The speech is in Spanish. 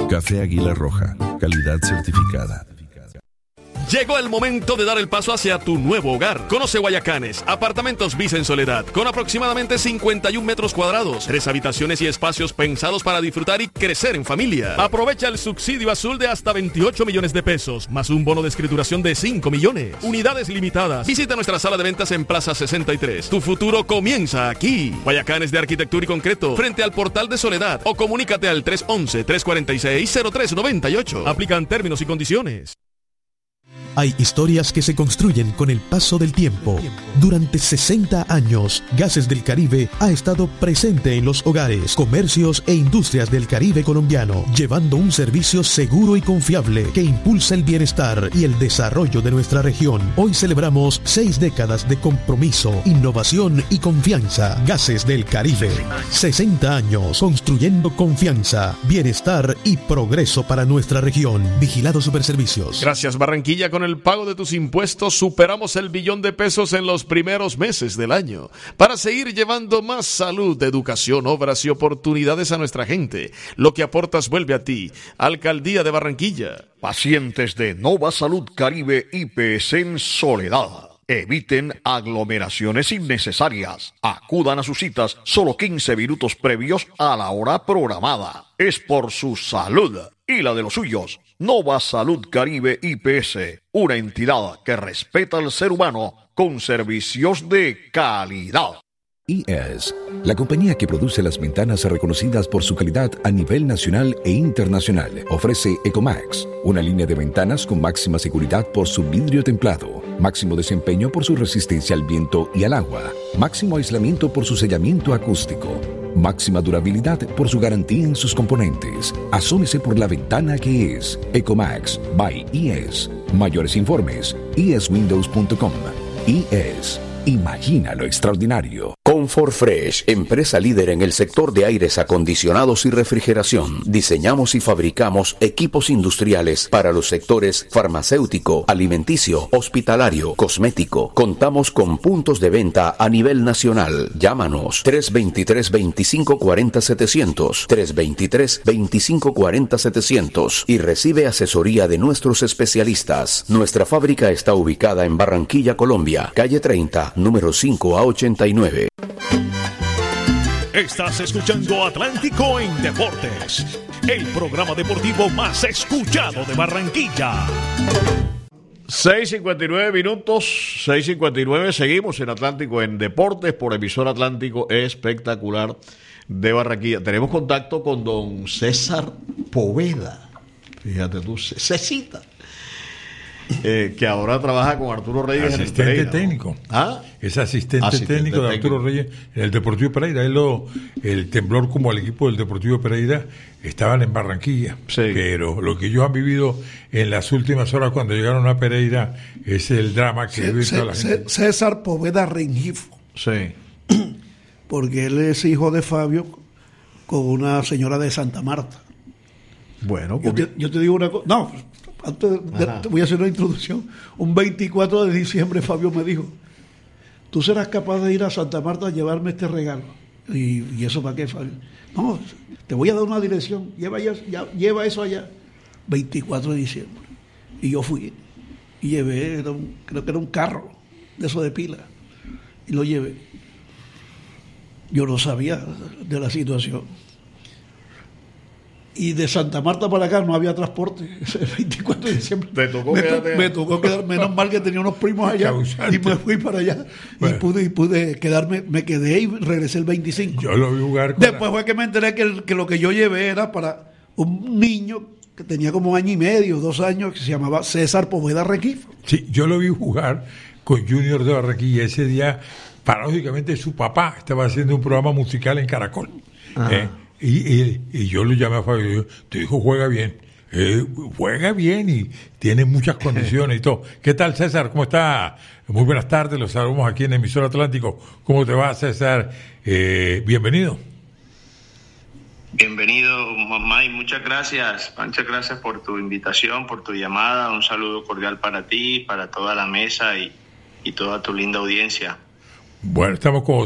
Café Águila Roja, calidad certificada. Llegó el momento de dar el paso hacia tu nuevo hogar. Conoce Guayacanes, apartamentos Visa en Soledad, con aproximadamente 51 metros cuadrados, 3 habitaciones y espacios pensados para disfrutar y crecer en familia. Aprovecha el subsidio azul de hasta 28 millones de pesos, más un bono de escrituración de 5 millones. Unidades limitadas. Visita nuestra sala de ventas en Plaza 63. Tu futuro comienza aquí. Guayacanes de Arquitectura y Concreto, frente al Portal de Soledad, o comunícate al 311-346-0398. Aplican términos y condiciones. Hay historias que se construyen con el paso del tiempo. Durante 60 años, Gases del Caribe ha estado presente en los hogares, comercios e industrias del Caribe colombiano, llevando un servicio seguro y confiable que impulsa el bienestar y el desarrollo de nuestra región. Hoy celebramos 6 décadas de compromiso, innovación y confianza. Gases del Caribe. 60 años construyendo confianza, bienestar y progreso para nuestra región. Vigilado Superservicios. Gracias, Barranquilla. Con el pago de tus impuestos superamos el billón de pesos en los primeros meses del año para seguir llevando más salud, educación, obras y oportunidades a nuestra gente. Lo que aportas vuelve a ti. Alcaldía de Barranquilla. Pacientes de Nova Salud Caribe IPS en Soledad. Eviten aglomeraciones innecesarias. Acudan a sus citas solo 15 minutos previos a la hora programada. Es por su salud y la de los suyos. Nova Salud Caribe IPS, una entidad que respeta al ser humano con servicios de calidad. IES, la compañía que produce las ventanas reconocidas por su calidad a nivel nacional e internacional, ofrece Ecomax, una línea de ventanas con máxima seguridad por su vidrio templado, máximo desempeño por su resistencia al viento y al agua, máximo aislamiento por su sellamiento acústico, máxima durabilidad por su garantía en sus componentes. Asómese por la ventana que es Ecomax by IES. Mayores informes, ieswindows.com. IES. Imagina lo extraordinario. Comfort Fresh, empresa líder en el sector de aires acondicionados y refrigeración. Diseñamos y fabricamos equipos industriales para los sectores farmacéutico, alimenticio, hospitalario, cosmético. Contamos con puntos de venta a nivel nacional. Llámanos 323-2540-700, 323-2540-700 y recibe asesoría de nuestros especialistas. Nuestra fábrica está ubicada en Barranquilla, Colombia, calle 30, número 5 a 89. Estás escuchando Atlántico en Deportes, el programa deportivo más escuchado de Barranquilla. 6:59 minutos, 6:59, seguimos en Atlántico en Deportes por emisor Atlántico Espectacular de Barranquilla. Tenemos contacto con don César Poveda, fíjate tú, Cecita. Que ahora trabaja con Arturo Reyes asistente en Pereira, técnico. ¿Ah? Es asistente técnico de Arturo Reyes en el Deportivo Pereira. El temblor como el equipo del Deportivo Pereira estaban en Barranquilla, sí. Pero lo que ellos han vivido en las últimas horas cuando llegaron a Pereira es el drama que vive toda la gente. César Poveda Rengifo. Sí. Porque él es hijo de Fabio con una señora de Santa Marta. Bueno, yo te digo una cosa. No, antes te voy a hacer una introducción. Un 24 de diciembre Fabio me dijo: ¿tú serás capaz de ir a Santa Marta a llevarme este regalo? ¿Y eso para qué, Fabio? No, te voy a dar una dirección, lleva eso allá. 24 de diciembre. Y yo fui y llevé, creo que era un carro de eso de pila, y lo llevé. Yo no sabía de la situación. Y de Santa Marta para acá no había transporte. El 24 de diciembre me tocó quedar, menos mal que tenía unos primos allá y me fui para allá. Bueno. Y pude quedarme, me quedé y regresé el 25. Yo lo vi jugar después fue que me enteré que lo que yo llevé era para un niño que tenía como 1 año y medio, 2 años, que se llamaba César Poveda Rengifo. Sí, yo lo vi jugar con Junior de Barranquilla. Ese día, paradójicamente, su papá estaba haciendo un programa musical en Caracol. Y yo lo llamé a Fabio, tu hijo juega bien y tiene muchas condiciones y todo. ¿Qué tal, César? ¿Cómo está? Muy buenas tardes, los saludamos aquí en Emisor Atlántico. ¿Cómo te va, César? Bienvenido. Bienvenido, mamá, y muchas gracias por tu invitación, por tu llamada. Un saludo cordial para ti, para toda la mesa y toda tu linda audiencia. Bueno, estamos con